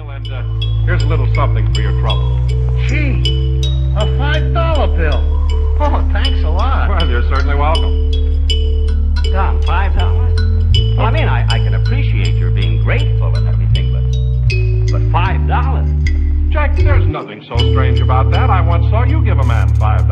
Bill, and here's a little something for your trouble. Gee, a $5 bill. Oh, thanks a lot. Well, you're certainly welcome. Tom, $5? Well, I mean, I can appreciate your being grateful and everything, but $5? Jack, there's nothing so strange about that. I once saw you give a man $5.